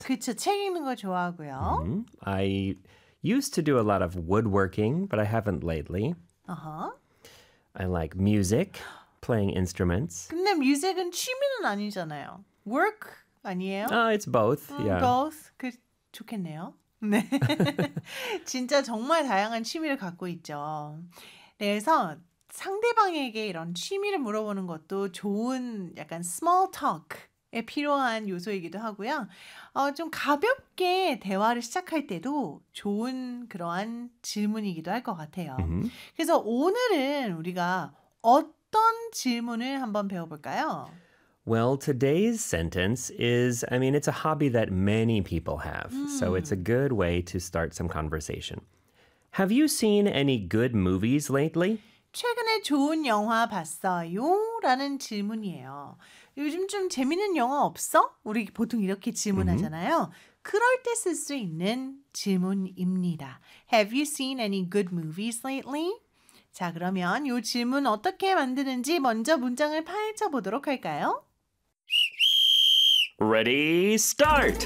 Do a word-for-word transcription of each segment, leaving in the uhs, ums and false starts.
그쵸. 책 읽는 거 좋아하고요. Mhm. I used to do a lot of woodworking, but I haven't lately. 어허. I like music, playing instruments. 근데 뮤직은 취미는 아니잖아요. work 아니에요? Oh, it's both. 음, Yeah. both. 그 좋겠네요. 네. 진짜 정말 다양한 취미를 갖고 있죠. 그래서 상대방에게 이런 취미를 물어보는 것도 좋은 약간 small talk에 필요한 요소이기도 하고요. 어, 좀 가볍게 대화를 시작할 때도 좋은 그러한 질문이기도 할 것 같아요. Mhm. 그래서 오늘은 우리가 어떤 질문을 한번 배워볼까요? Well, today's sentence is, I mean, it's a hobby that many people have. So it's a good way to start some conversation. Have you seen any good movies lately? 최근에 좋은 영화 봤어요? 라는 질문이에요. 요즘 좀 재밌는 영화 없어? 우리 보통 이렇게 질문하잖아요. 그럴 때 쓸 수 있는 질문입니다. Have you seen any good movies lately? 자, 그러면 이 질문 어떻게 만드는지 먼저 문장을 파헤쳐 보도록 할까요? Ready, start!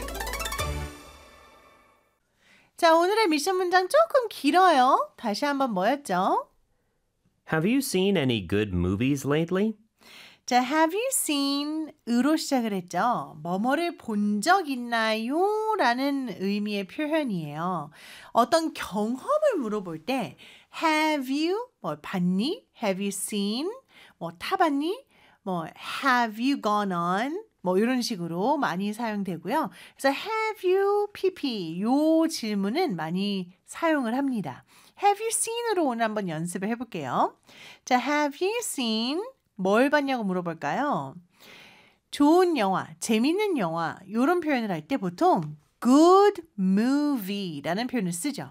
자, 오늘의 미션 문장 조금 길어요. 다시 한번 뭐였죠? Have you seen any good movies lately? 자, have you seen 으로 시작을 했죠. 뭐뭐를 본 적 있나요? 라는 의미의 표현이에요. 어떤 경험을 물어볼 때 have you 뭐 봤니? have you seen 뭐 타봤니? 뭐 have you gone on? 뭐 이런 식으로 많이 사용되고요. 그래서 have you pp 요 질문은 많이 사용을 합니다. have you seen으로 오늘 한번 연습을 해볼게요. 자, have you seen 뭘 봤냐고 물어볼까요? 좋은 영화, 재밌는 영화 이런 표현을 할 때 보통 good movie라는 표현을 쓰죠.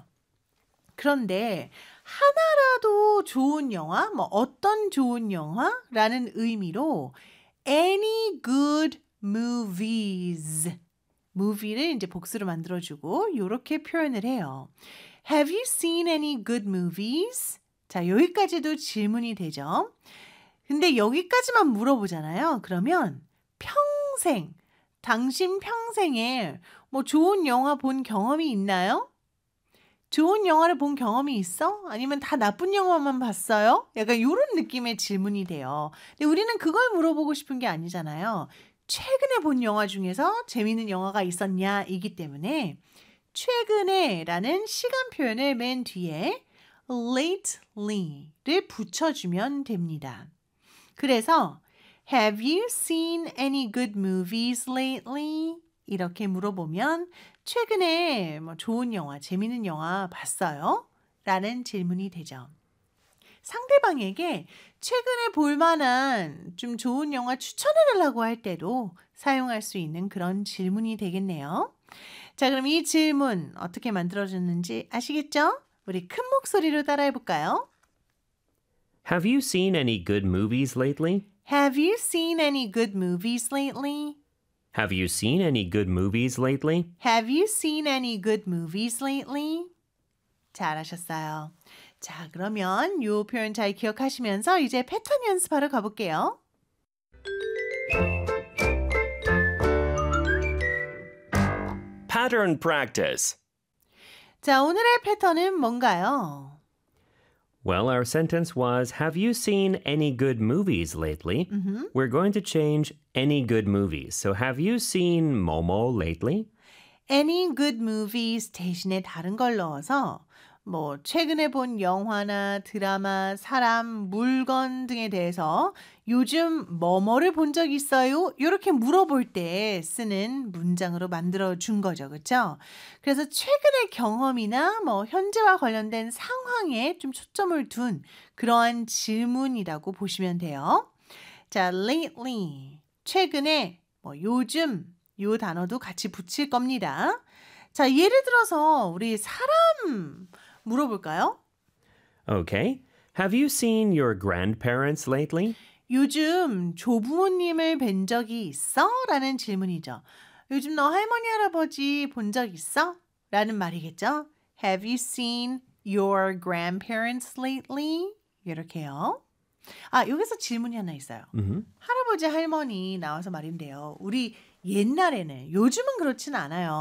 그런데 하나라도 좋은 영화, 뭐 어떤 좋은 영화라는 의미로 any good movies movie를 이제 복수로 만들어주고 이렇게 표현을 해요. Have you seen any good movies? 자, 여기까지도 질문이 되죠. 근데 여기까지만 물어보잖아요. 그러면 평생, 당신 평생에 뭐 좋은 영화 본 경험이 있나요? 좋은 영화를 본 경험이 있어? 아니면 다 나쁜 영화만 봤어요? 약간 이런 느낌의 질문이 돼요. 근데 우리는 그걸 물어보고 싶은 게 아니잖아요. 최근에 본 영화 중에서 재밌는 영화가 있었냐 이기 때문에 최근에 라는 시간 표현을 맨 뒤에 lately를 붙여주면 됩니다. 그래서 Have you seen any good movies lately? 이렇게 물어보면 최근에 뭐 좋은 영화, 재밌는 영화 봤어요? 라는 질문이 되죠. 상대방에게 최근에 볼 만한 좀 좋은 영화 추천해달라고 할 때도 사용할 수 있는 그런 질문이 되겠네요. 자, 그럼 이 질문 어떻게 만들어졌는지 아시겠죠? 우리 큰 목소리로 따라해볼까요? Have you seen any good movies lately? Have you seen any good movies lately? Have you seen any good movies lately? Have you seen any good movies lately? 잘하셨어요. 자, 그러면 이 표현 잘 기억하시면서 이제 패턴 연습하러 가볼게요. Pattern practice. 자, 오늘의 패턴은 뭔가요? Well, our sentence was, have you seen any good movies lately? Mm-hmm. We're going to change any good movies. So have you seen Momo lately? Any good movies 대신에 다른 걸 넣어서 뭐 최근에 본 영화나 드라마, 사람, 물건 등에 대해서 요즘 뭐뭐를 본 적 있어요? 이렇게 물어볼 때 쓰는 문장으로 만들어 준 거죠. 그렇죠? 그래서 최근의 경험이나 뭐 현재와 관련된 상황에 좀 초점을 둔 그러한 질문이라고 보시면 돼요. 자, lately 최근에 뭐 요즘 요 단어도 같이 붙일 겁니다. 자, 예를 들어서 우리 사람 물어볼까요? Okay. Have you seen your grandparents lately? 요즘 조부모님을 뵌 적이 있어? 라는 질문이죠. 요즘 너 할머니, 할아버지 본 적 있어? 라는 말이겠죠. Have you seen your grandparents lately? 이렇게요. 아, 여기서 질문이 하나 있어요. Mm-hmm. 할아버지, 할머니 나와서 말인데요. 우리 옛날에는, 요즘은 그렇진 않아요.